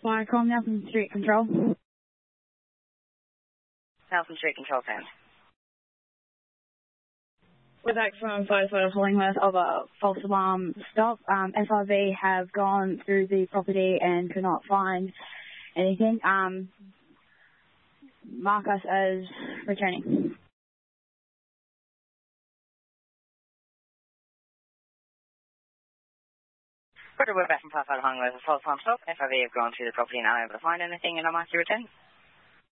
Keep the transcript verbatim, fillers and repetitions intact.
Firecom, Nelson Street Control. Nelson Street Control, send. We're back from firefighter Hollingworth of a false alarm stop. Um, F R V have gone through the property and could not find anything. Um, mark us as returning. Roger, we're back from firefighter Hollingworth of false alarm stop. F R V have gone through the property and unable to find anything, and I'm asking you returning.